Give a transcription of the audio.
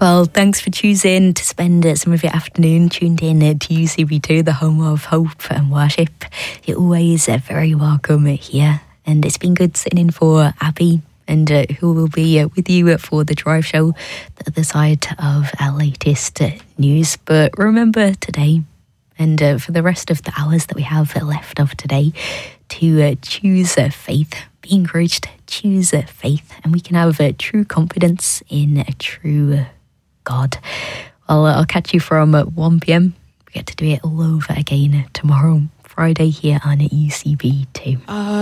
Well, thanks for choosing to spend some of your afternoon tuned in to UCB2, the home of hope and worship. You're always very welcome here, and it's been good sitting in for Abby, and who will be with you for the drive show, the other side of our latest news. But remember today, and for the rest of the hours that we have left of today, to choose faith. Be encouraged, choose faith, and we can have true confidence in a true God. Well, I'll catch you from 1 p.m. We get to do it all over again tomorrow, Friday, here on UCB2.